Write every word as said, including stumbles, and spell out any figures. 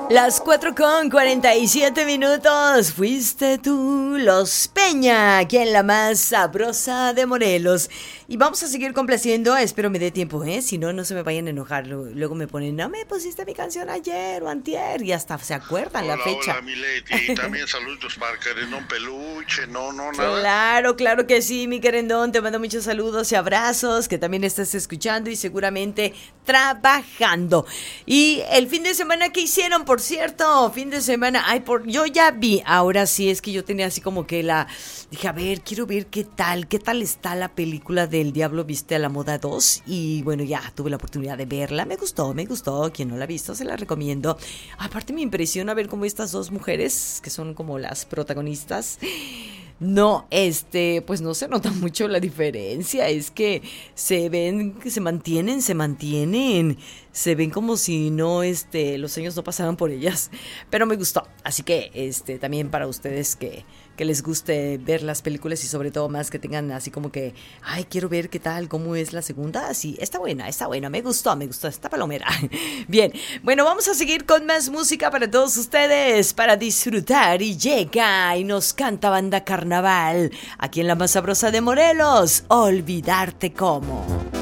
Las cuatro con cuarenta y siete minutos. Fuiste tú, Los Peña, aquí en la más sabrosa de Morelos. Y vamos a seguir complaciendo. Espero me dé tiempo, ¿eh? Si no, no se me vayan a enojar. Luego me ponen, no me pusiste mi canción ayer o antier. Y hasta se acuerdan hola, la fecha. Hola, mi Leti. También saludos para Querendón Peluche. No, no, nada. Claro, claro que sí, mi querendón. Te mando muchos saludos y abrazos. Que también estás escuchando y seguramente trabajando. Y el fin de semana, ¿qué hicieron? Por cierto, fin de semana, ay, por, yo ya vi, ahora sí, es que yo tenía así como que la, dije, a ver, quiero ver qué tal, qué tal está la película del Diablo Viste a la Moda dos, y bueno, ya tuve la oportunidad de verla, me gustó, me gustó, quien no la ha visto, se la recomiendo. Aparte me impresiona ver cómo estas dos mujeres, que son como las protagonistas, no, este, pues no se nota mucho la diferencia, es que se ven, que se mantienen, se mantienen, se ven como si no, este, los años no pasaran por ellas, pero me gustó, así que, este, también para ustedes que, que les guste ver las películas y sobre todo más que tengan así como que, ay, quiero ver qué tal, cómo es la segunda, sí, está buena, está buena, me gustó, me gustó, esta palomera. Bien, bueno, vamos a seguir con más música para todos ustedes, para disfrutar, y llega y nos canta Banda Carnaval, aquí en la más sabrosa de Morelos, Olvidarte Cómo.